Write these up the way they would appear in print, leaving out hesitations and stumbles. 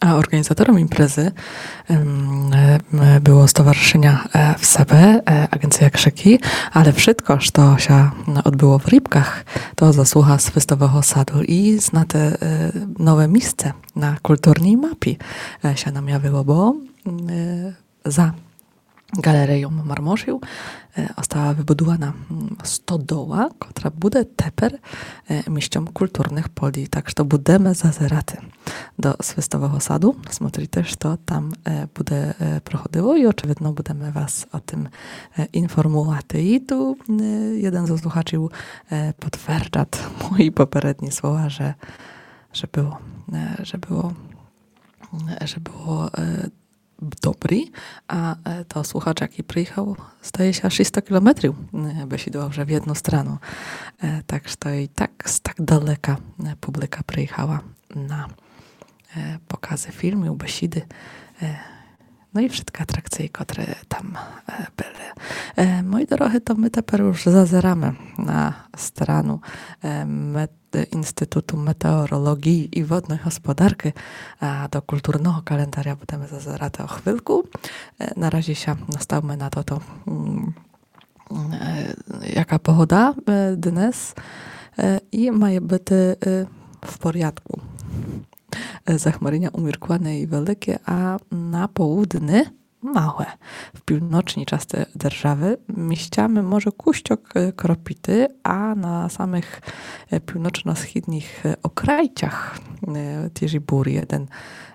A organizatorem imprezy było Stowarzyszenia WSB, Agencja Krzyki, ale wszystko, co się odbyło w Rybkach, to zasługa Swystowego Sadu i na te nowe miejsce na kulturnej mapie się nam jawiło, bo za Galerią Marmosił została wybudowana stodoła, która bude teper mieściom kulturnych poli. Tak, że to budemy zazeraty do Swystowego Sadu. Смотри też, to tam bude prochodziło i oczywiście budemy was o tym informować. I tu jeden ze słuchaczy potwierdza moje poprzednie słowa, że było dobry, a to słuchacz, jaki przyjechał, staje się 600 kilometrów besidował, że w jedną stronę. Tak, że to i tak z tak daleka publika przyjechała na pokazy filmów, besidy, no i wszystkie atrakcje, które tam były. Moi drodzy, to my teraz już zazeramy na stronę Instytutu Meteorologii i Wodnej Gospodarki, a do kulturnego kalendarza będziemy zazerać o chwilku. Na razie się nastawmy na to jaka pogoda dnes i ma być w porządku. Zachmurzenia umiarkowane i wielkie, a na południe małe. W północnej części держawy mieściamy może kuściok kropity, a na samych północno-wschodnich okrajciach też bury. Jeden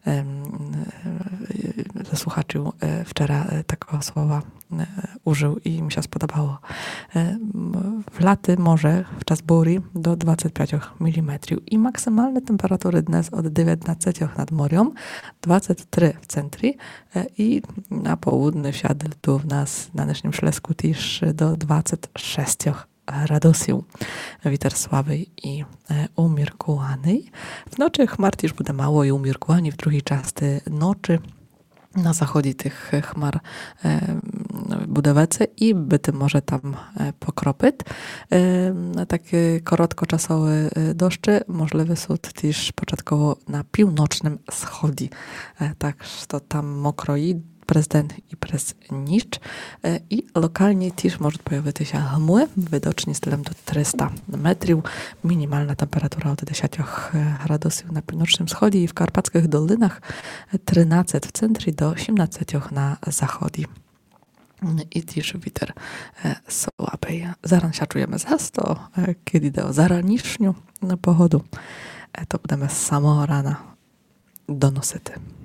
ze słuchaczy wczoraj takiego słowa użył i mi się spodobało. W laty może w czas bury do 25 mm i maksymalne temperatury dnes od 19 nad morzem, 23 w centrum i na południu wsiadł tu w nas na naszym Ślesku też do 26 gradusów. Wiatr słaby i umiarkowany. W nocy chmar też będzie mało i umiarkowany w drugiej części nocy. Na zachodzie tych chmar budowece i byty może tam pokropyć. Takie krótkoczasowe deszcze możliwe są też początkowo na północnym wschodzie. Tak, że to tam mokro i przez den i przez niszcz. I lokalnie też może pojawić się chmury, widocznie stylem do 300 metrów. Minimalna temperatura od 10 gradusów na północnym wschodzie i w karpackich dolinach 13 w centrum do 18 na zachodzie. I też wiatr słaby. Zaraz się czujemy to kiedy do zaraniczniu na pochodu. To będziemy z samego rana donosity.